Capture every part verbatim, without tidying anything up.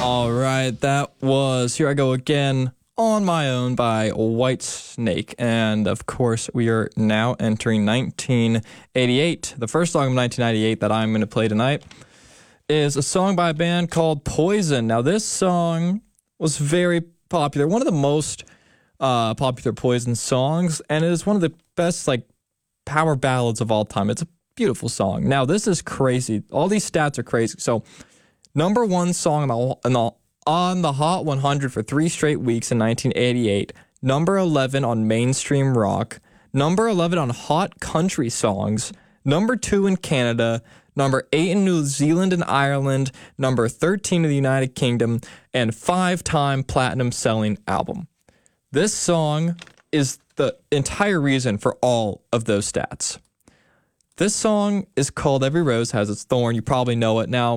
All right, that was Here I Go Again on My Own by Whitesnake. And of course, we are now entering nineteen eighty-eight. The first song of nineteen ninety-eight that I'm going to play tonight is a song by a band called Poison. Now, this song was very popular, one of the most uh, popular Poison songs, and it is one of the best like power ballads of all time. It's a beautiful song. Now, this is crazy. All these stats are crazy. So, number one song on the, on the, on the Hot one hundred for three straight weeks in nineteen eighty-eight. Number eleven on mainstream rock. Number eleven on hot country songs. Number two in Canada. Number eight in New Zealand and Ireland. Number thirteen in the United Kingdom. And five-time platinum-selling album. This song is the entire reason for all of those stats. This song is called Every Rose Has Its Thorn. You probably know it. Now,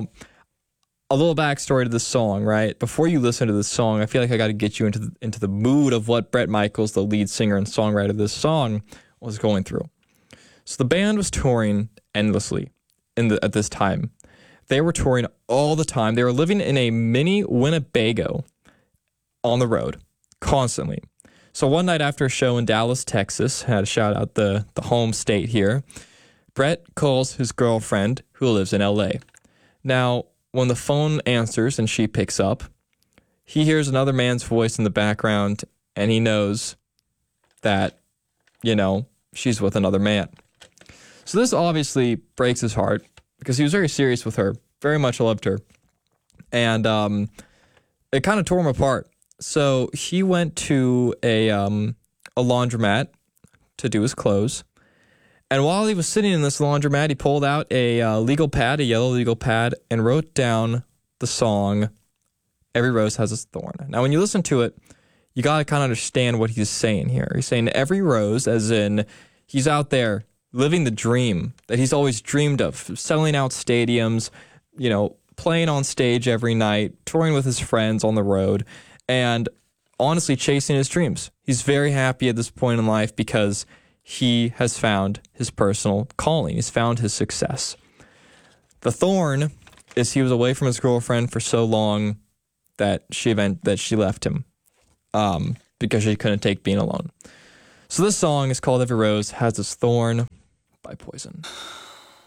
a little backstory to this song, right? Before you listen to this song, I feel like I got to get you into the, into the mood of what Bret Michaels, the lead singer and songwriter of this song, was going through. So the band was touring endlessly in the, at this time. They were touring all the time. They were living in a mini Winnebago on the road constantly. So one night after a show in Dallas, Texas, had to shout out the, the home state here, Bret calls his girlfriend, who lives in L A. Now, when the phone answers and she picks up, he hears another man's voice in the background, and he knows that, you know, she's with another man. So this obviously breaks his heart because he was very serious with her, very much loved her. And um, it kind of tore him apart. So he went to a um, a laundromat to do his clothes. And while he was sitting in this laundromat, he pulled out a uh, legal pad, a yellow legal pad, and wrote down the song, Every Rose Has Its Thorn. Now, when you listen to it, you got to kind of understand what he's saying here. He's saying every rose, as in he's out there living the dream that he's always dreamed of, selling out stadiums, you know, playing on stage every night, touring with his friends on the road, and honestly chasing his dreams. He's very happy at this point in life because he has found his personal calling. He's found his success. The thorn is he was away from his girlfriend for so long that she event, that she left him um, because she couldn't take being alone. So this song is called Every Rose Has Its Thorn by Poison.